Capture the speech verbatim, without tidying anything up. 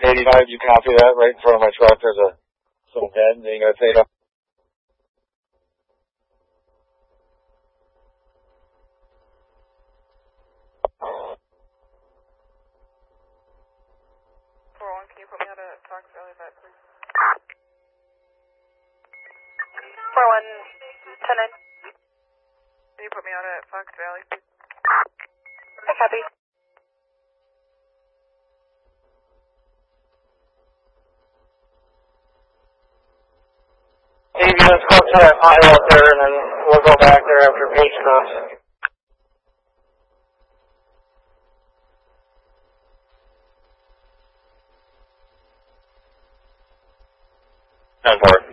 eighty-five, you copy that? Right in front of my truck, there's a little bend, and you gotta take up. four one, can you put me out at Fox Valley Vet, please? four one, ten nine. Can you put me out at Fox Valley, please? Copy. Hey, let's go to that pile up there, and then we'll go back there after Paige stops. ten four.